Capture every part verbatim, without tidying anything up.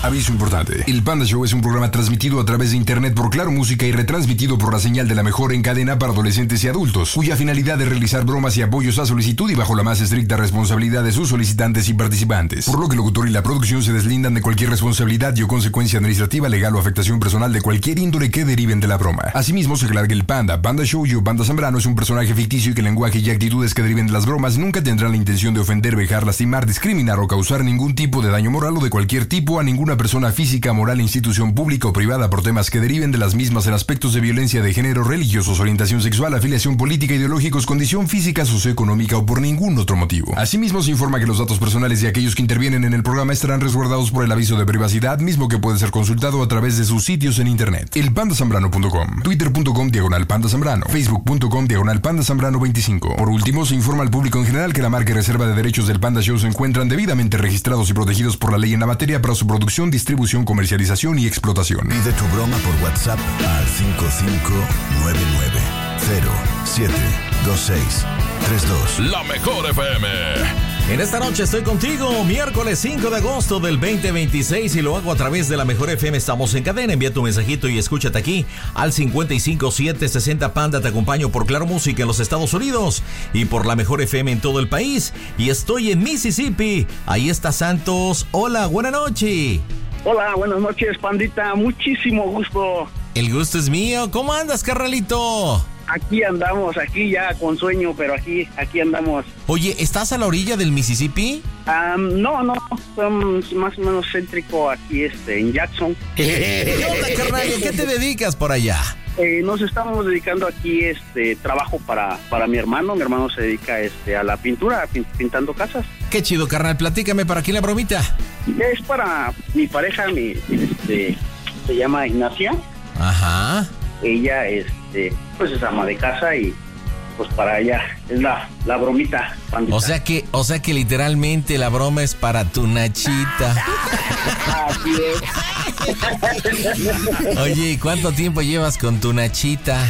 Aviso importante. El Panda Show es un programa transmitido a través de internet por Claro Música y retransmitido por la señal de la mejor en cadena para adolescentes y adultos, cuya finalidad es realizar bromas y apoyos a solicitud y bajo la más estricta responsabilidad de sus solicitantes y participantes. Por lo que el locutor y la producción se deslindan de cualquier responsabilidad y o consecuencia administrativa, legal o afectación personal de cualquier índole que deriven de la broma. Asimismo, se aclara que el Panda, Panda Show y o Panda Zambrano es un personaje ficticio y que el lenguaje y actitudes que deriven de las bromas nunca tendrán la intención de ofender, vejar, lastimar, discriminar o causar ningún tipo de daño moral o de cualquier tipo a ninguna persona física, moral, institución pública o privada por temas que deriven de las mismas en aspectos de violencia de género, religiosos, orientación sexual, afiliación política, ideológicos, condición física, socioeconómica o por ningún otro motivo. Asimismo, se informa que los datos personales de aquellos que intervienen en el programa estarán resguardados por el aviso de privacidad, mismo que puede ser consultado a través de sus sitios en internet. el panda zambrano punto com, twitter punto com diagonal panda zambrano, facebook punto com diagonal panda zambrano veinticinco. Por último, se informa al público en general que la marca y reserva de derechos del Panda Show se encuentran debidamente registrados y protegidos por la ley en la materia para su producción, distribución, comercialización y explotación. Pide tu broma por WhatsApp al cinco cinco nueve nueve cero siete dos seis tres dos. La mejor F M. En esta noche estoy contigo, miércoles cinco de agosto del veinte veintiséis, y lo hago a través de la mejor F M. Estamos en cadena, envía tu mensajito y escúchate aquí al cincuenta y cinco siete sesenta Panda. Te acompaño por Claro Música en los Estados Unidos y por la mejor F M en todo el país. Y estoy en Mississippi, ahí está Santos. Hola, buena noche. Hola, buenas noches, Pandita, muchísimo gusto. El gusto es mío. ¿Cómo andas, carnalito? Aquí andamos, aquí ya con sueño, pero aquí, aquí andamos. Oye, ¿estás a la orilla del Mississippi? Um, no, no, somos más o menos céntrico aquí este, en Jackson. ¿Qué onda, carnal? ¿A qué te dedicas por allá? Eh, nos estamos dedicando aquí este trabajo para, para mi hermano. Mi hermano se dedica este, a la pintura, pintando casas. Qué chido, carnal. Platícame, ¿para quién la bromita? Es para mi pareja, mi, este, se llama Ignacia. Ajá. Ella este, pues es ama de casa y pues para ella es la, la bromita, Pandita. O sea que, o sea que literalmente la broma es para tu Nachita. Así es. Oye, ¿y cuánto tiempo llevas con tu Nachita?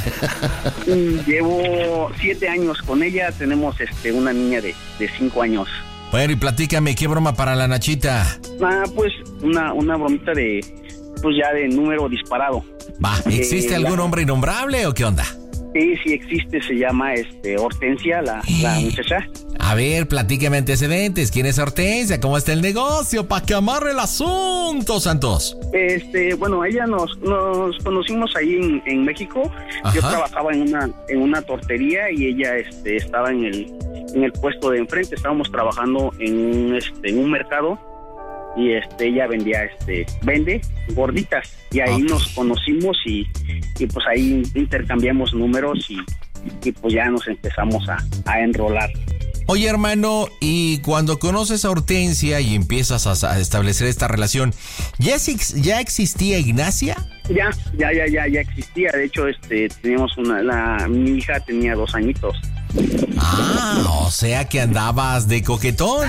Llevo siete años con ella. Tenemos este una niña de, de cinco años. Bueno, y platícame, ¿qué broma para la Nachita? Ah, pues una, una bromita de, pues ya de número disparado. Va, ¿existe eh, algún la... hombre innombrable o qué onda? Sí, sí existe, se llama este Hortensia, la, la muchacha. A ver, platícame antecedentes. ¿Quién es Hortensia? ¿Cómo está el negocio? ¿Para que amarre el asunto, Santos? Este, bueno, ella nos, nos conocimos ahí en, en México. Ajá. Yo trabajaba en una, en una tortería y ella este, estaba en el, en el puesto de enfrente. Estábamos trabajando en, este, en un mercado. Y este ella vendía este vende gorditas y ahí okay. nos conocimos y, y pues ahí intercambiamos números y, y pues ya nos empezamos a, a enrolar. Oye, hermano, y cuando conoces a Hortensia y empiezas a, a establecer esta relación, ¿ya, ya existía Ignacia? Ya, ya, ya, ya, ya existía. De hecho, este teníamos una, la mi hija tenía dos añitos. Ah, o sea que andabas de coquetón.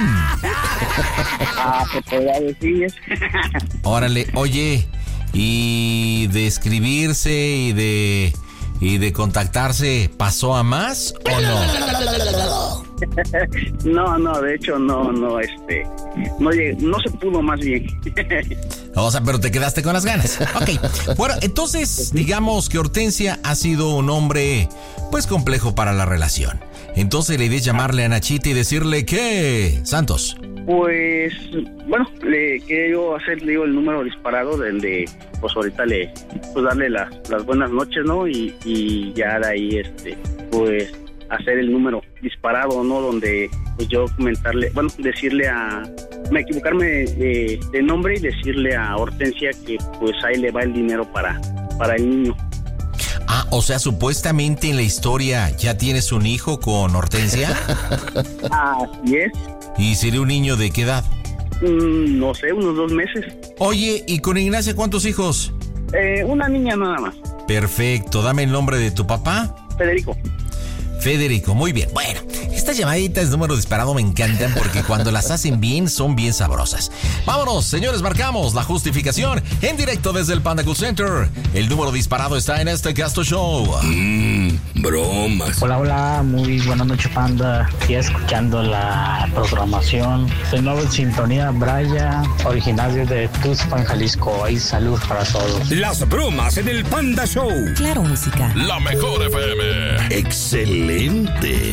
Ah, se podría decir. Órale, oye, y de escribirse y de y de contactarse, ¿pasó a más o no? No, no, de hecho no, no, este, no llegué, no se pudo más bien. O sea, pero te quedaste con las ganas. Ok, bueno, entonces digamos que Hortensia ha sido un hombre, pues, complejo para la relación. Entonces la idea es llamarle a Nachita y decirle, ¿qué, Santos? Pues, bueno, le quiero hacer, le digo, el número disparado del de, pues ahorita le, pues darle las, las buenas noches, ¿no? Y, y ya de ahí, este, pues, hacer el número disparado, ¿no? Donde, pues yo comentarle, bueno, decirle a, me equivocarme de, de nombre y decirle a Hortensia que, pues, ahí le va el dinero para, para el niño. Ah, o sea, supuestamente en la historia ya tienes un hijo con Hortensia. Así es. ¿Y sería un niño de qué edad? Mm, no sé, unos dos meses. Oye, ¿y con Ignacia cuántos hijos? Eh, una niña nada más. Perfecto, dame el nombre de tu papá. Federico. Federico, muy bien. Bueno, esta Estas llamaditas de número disparado me encantan porque cuando las hacen bien son bien sabrosas. Vámonos, señores, marcamos la justificación en directo desde el Panda Cool Center. El número disparado está en este Gasto Show. Mmm, bromas. Hola, hola, muy buenas noches, Panda. Estoy escuchando la programación. De nuevo en sintonía, Braya, originario de Tuxpan, Jalisco. Ahí salud para todos. Las bromas en el Panda Show. Claro, música. La mejor F M. Excelente.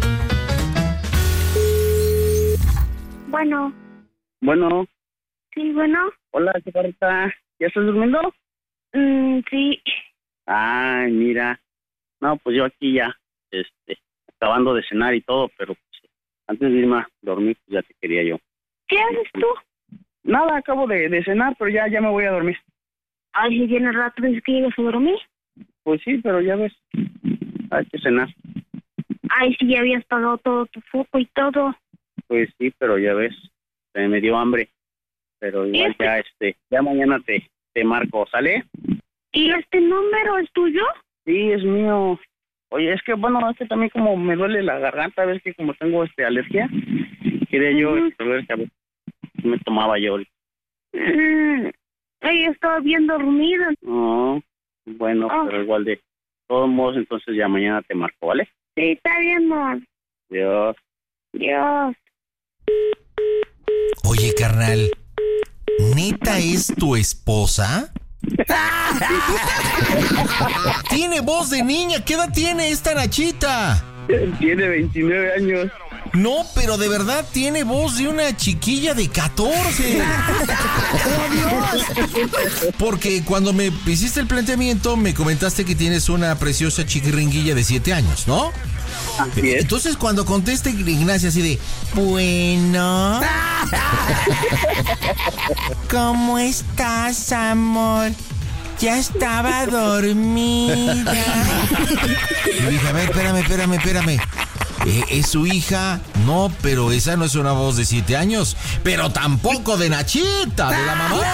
Bueno. Bueno. Sí, bueno. Hola, chaparrita. ¿Ya estás durmiendo? Mm, sí. Ay, mira. No, pues yo aquí ya, este, acabando de cenar y todo, pero pues, antes de irme a dormir, pues ya te quería yo. ¿Qué haces tú? Nada, acabo de, de cenar, pero ya, ya me voy a dormir. Ay, si tiene rato, ¿dices que llegas a dormir? Pues sí, pero ya ves, hay que cenar. Ay, si ya habías pagado todo tu foco y todo. Pues sí, pero ya ves, eh, me dio hambre. Pero igual ¿Este? ya, este, ya mañana te, te marco, ¿sale? ¿Y este número es tuyo? Sí, es mío. Oye, es que, bueno, es que también como me duele la garganta, ves que como tengo este alergia, quería yo Ujú. este, ver que a ver qué me tomaba yo ahorita. Mm, ella estaba bien dormida. No, bueno, Oh. pero igual de todos modos, entonces ya mañana te marco, ¿vale? Sí, está bien, amor. Dios. Dios. Oye, carnal, ¿neta es tu esposa? Tiene voz de niña. ¿Qué edad tiene esta Nachita? Tiene veintinueve años. No, pero de verdad tiene voz de una chiquilla de catorce. Porque cuando me hiciste el planteamiento me comentaste que tienes una preciosa chiquiringuilla de siete años, ¿no? Así es. Entonces cuando contesta Ignacia así de, bueno, ¿cómo estás, amor? Ya estaba dormida. Y dije, a ver, espérame, espérame, espérame. Eh, ¿Es su hija? No, pero esa no es una voz de siete años. Pero tampoco de Nachita, de la mamá.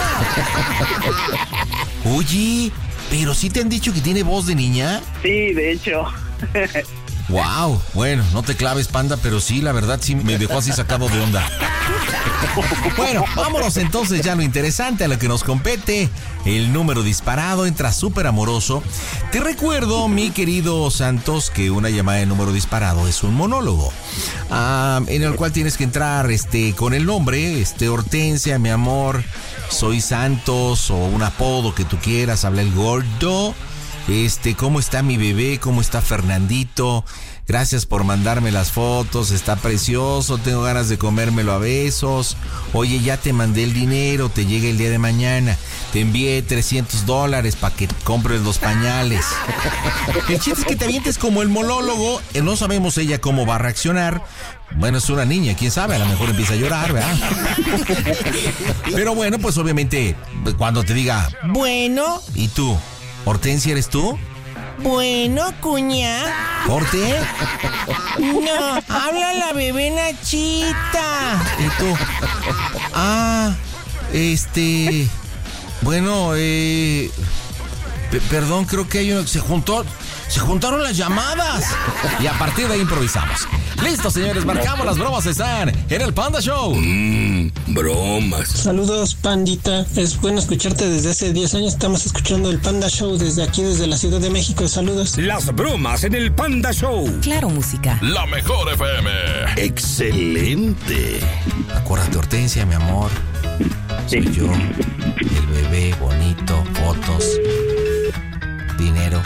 Oye, ¿pero sí te han dicho que tiene voz de niña? Sí, de hecho. Wow, bueno, no te claves, Panda, pero sí, la verdad sí me dejó así sacado de onda. Bueno, vámonos entonces ya a lo interesante, a lo que nos compete. El número disparado entra súper amoroso. Te recuerdo, mi querido Santos, que una llamada de número disparado es un monólogo, ah, en el cual tienes que entrar este, con el nombre, este, Hortensia, mi amor, soy Santos, o un apodo que tú quieras, habla el gordo. Este, ¿cómo está mi bebé? ¿Cómo está Fernandito? Gracias por mandarme las fotos, está precioso, tengo ganas de comérmelo a besos. Oye, ya te mandé el dinero, te llega el día de mañana. Te envié trescientos dólares para que compres los pañales. El chiste es que te avientes como el monólogo, eh, no sabemos ella cómo va a reaccionar. Bueno, es una niña, quién sabe, a lo mejor empieza a llorar, ¿verdad? Pero bueno, pues obviamente, cuando te diga, bueno, ¿y tú? ¿Hortensia eres tú? Bueno, cuña. ¿Horte? No, habla la bebé Nachita. ¿Y tú? Ah, este... Bueno, eh... P- perdón, creo que hay uno... Se juntó... Se juntaron las llamadas. Y a partir de ahí improvisamos. Listo, señores, marcamos, las bromas están en el Panda Show. Mmm, bromas. Saludos, Pandita. Es bueno escucharte desde hace diez años. Estamos escuchando el Panda Show desde aquí, desde la Ciudad de México. Saludos. Las bromas en el Panda Show. Claro, música. La mejor F M. Excelente. Acuérdate, Hortensia, mi amor. Soy Sí. yo, el bebé bonito, fotos, dinero.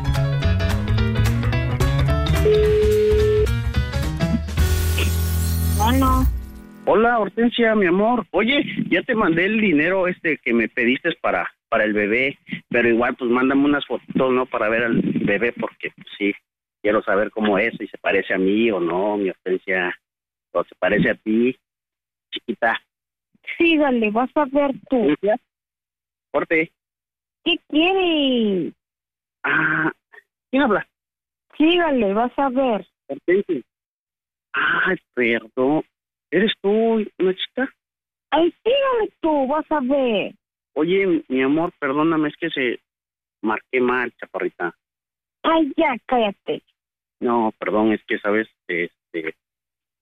Bueno. Hola, Hortensia, mi amor. Oye, ya te mandé el dinero este que me pediste para para el bebé, pero igual pues mándame unas fotos, ¿no? Para ver al bebé, porque pues sí, quiero saber cómo es, si se parece a mí o no, mi Hortensia, o se parece a ti, chiquita. Sígale, vas a ver tú. Hortensia, Horte. ¿Qué quiere? Ah, ¿quién habla? Sígale, vas a ver. Hortensia. Ay, perdón. ¿Eres tú, una chica? Ay, sígale tú, vas a ver. Oye, mi amor, perdóname, es que se marqué mal, chaparrita. Ay, ya, cállate. No, perdón, es que, ¿sabes? Este,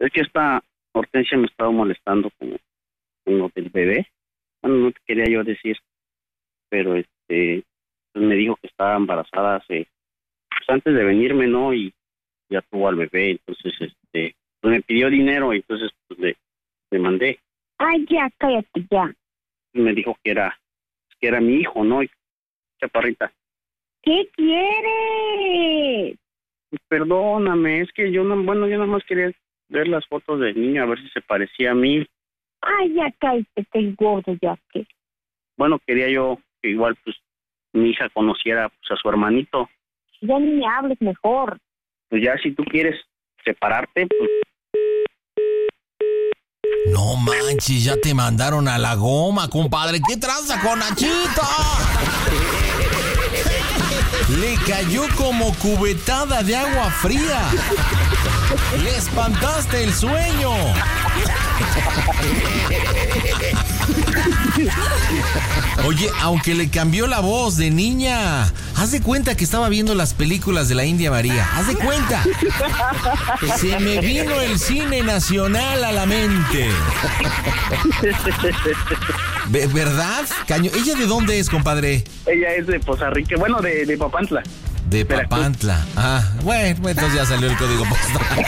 Es que esta Hortensia me estaba molestando con, con lo del bebé. Bueno, no te quería yo decir, pero este, pues me dijo que estaba embarazada hace, pues antes de venirme, ¿no? Y ya tuvo al bebé, entonces, este, pues me pidió dinero y entonces, pues le, le mandé. Ay, ya, cállate, ya. Y me dijo que era, que era mi hijo, ¿no? Y, chaparrita. ¿Qué quieres? Pues perdóname, es que yo no, bueno, yo nada más quería ver las fotos del niño, a ver si se parecía a mí. Ay, ya cállate, que gordo, ya que. Bueno, quería yo que igual, pues, mi hija conociera, pues, a su hermanito. Ya ni me hables mejor. Pues ya, si tú quieres separarte, pues... No manches, ya te mandaron a la goma, compadre. ¿Qué tranza con Nachito? Le cayó como cubetada de agua fría. Le espantaste el sueño. Oye, aunque le cambió la voz de niña, haz de cuenta que estaba viendo las películas de la India María. Haz de cuenta. Se me vino el cine nacional a la mente. ¿Verdad? Caño. ¿Ella de dónde es, compadre? Ella es de Poza Rica, bueno, de, de Papantla. De Papantla. Ah, bueno, entonces ya salió el código postal.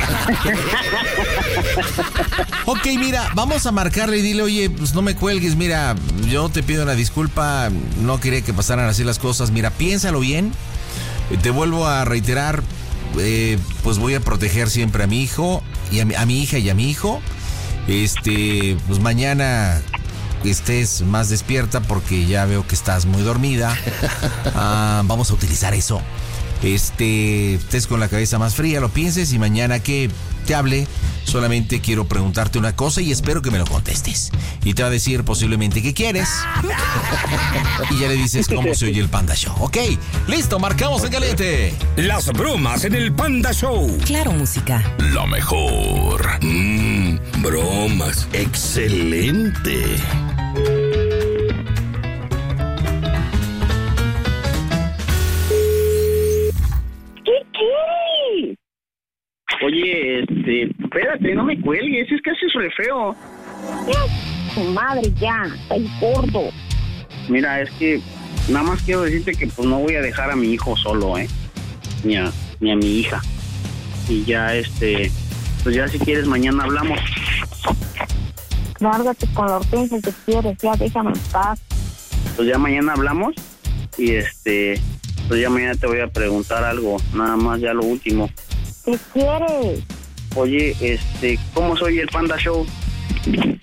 Ok, mira, vamos a marcarle y dile, oye, pues no me cuelgues, mira, yo te pido una disculpa, no quería que pasaran así las cosas, mira, piénsalo bien, te vuelvo a reiterar, eh, pues voy a proteger siempre a mi hijo, y a mi, a mi hija y a mi hijo, este, pues mañana estés más despierta porque ya veo que estás muy dormida, ah, vamos a utilizar eso. Este, estés con la cabeza más fría, lo pienses y mañana que te hable, solamente quiero preguntarte una cosa y espero que me lo contestes. Y te va a decir posiblemente qué quieres. Y ya le dices cómo se oye el Panda Show. Ok, listo, marcamos en caliente. Las bromas en el Panda Show. Claro, música. Lo mejor. Mmm, bromas. Excelente. Oye, este, espérate, no me cuelgues, es que haces re feo. Tu madre, ya, está el gordo. Mira, es que nada más quiero decirte que pues no voy a dejar a mi hijo solo, ¿eh? Ni a, ni a mi hija. Y ya, este, pues ya si quieres mañana hablamos. Lárgate con la Hortensia si quieres, ya déjame en paz. Pues ya mañana hablamos y este, pues ya mañana te voy a preguntar algo, nada más ya lo último. ¿Qué quieres? Oye, este, ¿cómo soy el Panda Show?